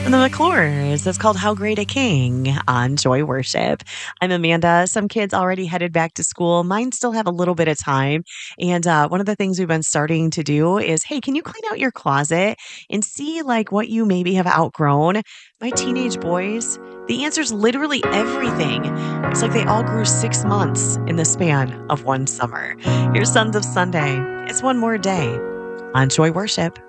And the McClures. That's called How Great a King on Joy Worship. I'm Amanda. Some kids already headed back to school. Mine still have a little bit of time. And one of the things we've been starting to do is, hey, can you clean out your closet and see like what you maybe have outgrown? My teenage boys, the answer is literally everything. It's like they all grew 6 months in the span of one summer. Here's Sons of Sunday. It's one more day on Joy Worship.